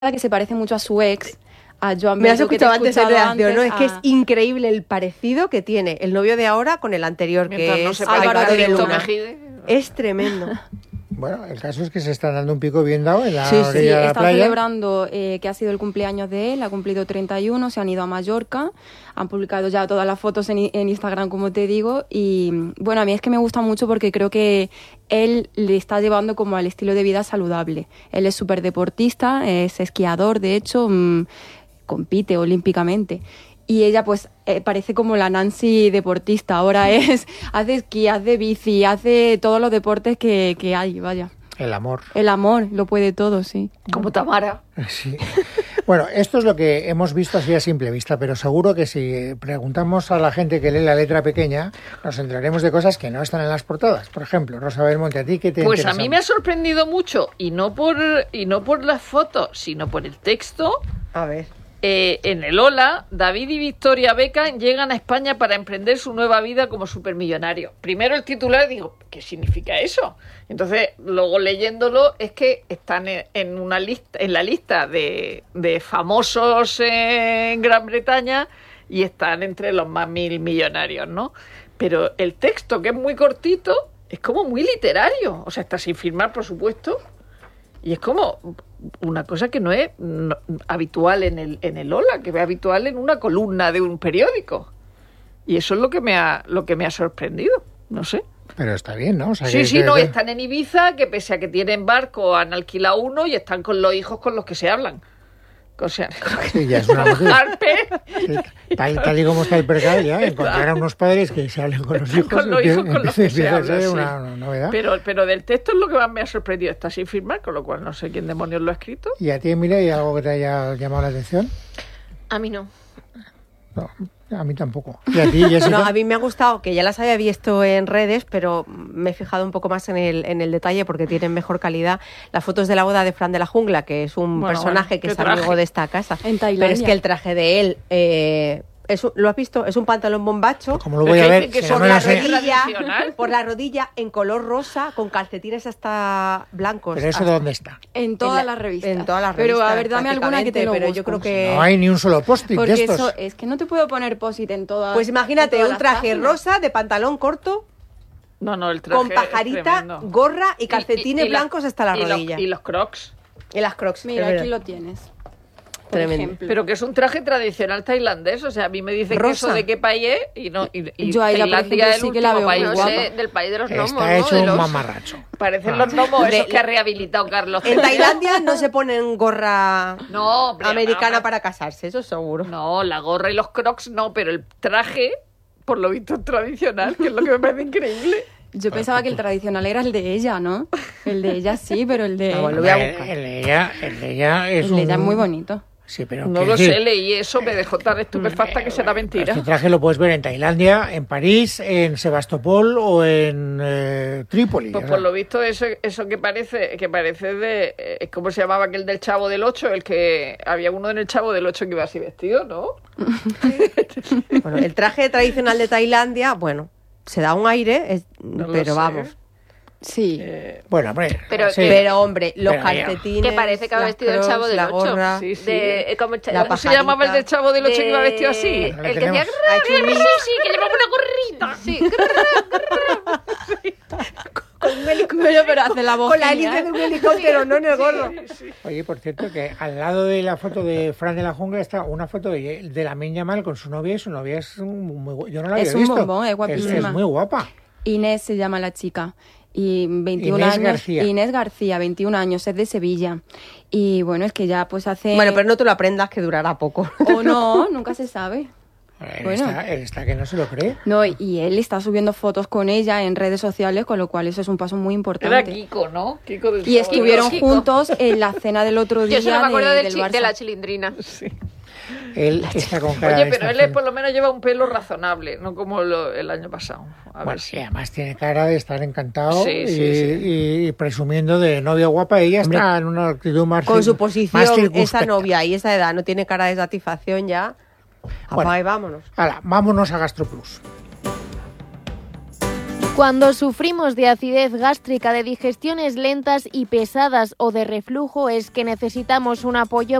que se parece mucho a su ex, a Joan Me has Bello, que te he escuchado antes en escuchado redacción, ¿no? antes, Es que es increíble el parecido que tiene el novio de ahora con el anterior, Mientras que no es se parezca Álvaro a de Risto Luna. Mejide. Es tremendo. Bueno, el caso es que se está dando un pico bien dado en la Sí, orilla de la están playa. celebrando que ha sido el cumpleaños de él, ha cumplido 31, se han ido a Mallorca, han publicado ya todas las fotos en Instagram, como te digo, y bueno, a mí es que me gusta mucho porque creo que él le está llevando como al estilo de vida saludable. Él es súper deportista, es esquiador, de hecho, compite olímpicamente. Y ella pues parece como la Nancy deportista, ahora hace esquí, hace bici, hace todos los deportes que hay, vaya. El amor. El amor lo puede todo, sí. Como Tamara. Sí. Bueno, esto es lo que hemos visto así a simple vista, pero seguro que si preguntamos a la gente que lee la letra pequeña, nos enteraremos de cosas que no están en las portadas. Por ejemplo, Rosa Belmonte, ¿a ti qué te Pues a interesa? mí me ha sorprendido mucho, y no por las fotos, sino por el texto. A ver. En el Hola, David y Victoria Beckham llegan a España para emprender su nueva vida como supermillonarios. Primero el titular, digo, ¿qué significa eso? Entonces, luego leyéndolo, es que están en una lista, en la lista de famosos en Gran Bretaña, y están entre los más millonarios, ¿no? Pero el texto, que es muy cortito, es como muy literario. O sea, está sin firmar, por supuesto. Y es como una cosa que no es habitual en el Hola, que es habitual en una columna de un periódico. Y eso es lo que me ha sorprendido. No sé. Pero está bien, ¿no? O sea, Sí, no, están en Ibiza, que pese a que tienen barco, han alquilado uno y están con los hijos con los que se hablan. O sea, sí, ya es una mujer. Harper. Sí, tal y como está el mercado, ya encontrar a unos padres que se hablen con los hijos, Con los hijos con los que se empieza a hablan, ser sí. una novedad. Pero del texto es lo que más me ha sorprendido. Está sin firmar, con lo cual no sé quién demonios lo ha escrito. ¿Y a ti, Emilia, hay algo que te haya llamado la atención? A mí no. No, a mí tampoco. ¿Y a ti, Jessica? No, a mí me ha gustado, que ya las había visto en redes, pero me he fijado un poco más en el detalle porque tienen mejor calidad. Las fotos de la boda de Fran de la Jungla, que es un personaje que es amigo de esta casa. En Tailandia. Pero es que el traje de él... ¿lo has visto? Es un pantalón bombacho. Como lo voy a ver, que si son no me las lo sé. tradicional. Por la rodilla, en color rosa, con calcetines hasta blancos. ¿Pero eso hasta- dónde está? En todas las revistas. En todas las Pero revistas. a ver, dame alguna que te lo prácticamente, pero busco. yo creo que... No hay ni un solo post-it de Porque estos. eso es que no te puedo poner posit en todas. Pues imagínate, en todas un las traje páginas. rosa de pantalón corto, No, el traje con es pajarita, tremendo. gorra y calcetines Y la- blancos hasta la rodilla. Y los crocs. Y las crocs. Mira, es aquí verdad. lo tienes. Por Tremendo. ejemplo. Pero que es un traje tradicional tailandés. O sea, a mí me dicen que Rosa. eso de qué país es. Y Yo a ella, por Tailandia ejemplo, es el sí que la último veo país. muy No guapa. sé, del país de los gnomos, Está ¿no? hecho De un los- mamarracho. Parecen los gnomos esos De- que ha rehabilitado Carlos. En Tailandia no se ponen gorra No, hombre, americana no, para casarse, eso seguro. No, la gorra y los crocs no, pero el traje, por lo visto, es tradicional, que es lo que me parece increíble. Yo pensaba que el tradicional era el de ella, ¿no? El de ella sí, pero el de... Ah, bueno, lo voy a buscar. El de ella es el de ella es muy bonito. Sí, pero No quiero lo decir, sé, leí eso, me dejó tan estupefacta que será mentira. este traje lo puedes ver en Tailandia, en París, en Sebastopol o en Trípoli. Pues o por sea, lo visto eso que parece de... ¿cómo se llamaba aquel del Chavo del 8? El que había uno en el Chavo del 8 que iba así vestido, ¿no? Bueno, el traje tradicional de Tailandia, bueno, se da un aire, No lo pero sé. vamos. Sí. bueno, hombre, Pero- sí. Pero hombre, los Pero ya. calcetines, Que parece que va las vestido el crocs, Chavo del la 8. gorra. Sí, sí. Como el La ¿Cómo se llamaba el del Chavo del 8 que iba vestido así? El Lo que tenemos. decía... Ha hecho un mix Sí, que llevaba una gorrita. Sí. Bueno, pero hace la voz con la genial. hélice de un helicóptero, no en el gorro. Oye, por cierto, que al lado de la foto de Fran de la Jungla está una foto de Lamine Yamal con su novia, y su novia es muy guapa. Yo no la había Es un visto. bombón, es guapísima. Es muy guapa. Inés se llama la chica. Y 21 Inés años. García. Inés García, 21 años, es de Sevilla. Y bueno, es que ya pues hace... Bueno, pero no te lo aprendas, que durará poco. O no, nunca se sabe. Bueno. Él está que no se lo cree. No, y él está subiendo fotos con ella en redes sociales, con lo cual eso es un paso muy Era importante. Kiko, ¿no? Kiko del Y Chavo del estuvieron Ocho. Kiko. juntos en la cena del otro día Yo solo me acuerdo del de Barça. la chilindrina. Él está con cara Oye, de pero estar él feliz. por lo menos lleva un pelo razonable, no como el año pasado. A Bueno, ver si... y además tiene cara de estar encantado Sí, sí, y presumiendo de novia guapa. Ella está en una actitud más Con su más posición, esa circunspecta. novia y esa edad no tiene cara de satisfacción ya. Bueno. Apaga y vámonos. Hala, vámonos a GastroPlus. Cuando sufrimos de acidez gástrica, de digestiones lentas y pesadas o de reflujo, es que necesitamos un apoyo